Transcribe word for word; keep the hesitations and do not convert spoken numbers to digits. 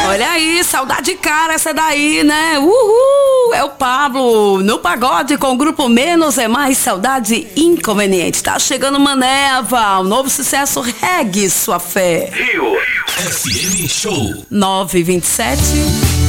Olha aí, saudade cara essa daí, né? Uhul! É o Pablo no pagode com o grupo Menos é Mais, Saudade Inconveniente. Tá chegando Maneva, o novo sucesso Reggae Sua Fé. Rio F M Show nove e vinte e sete.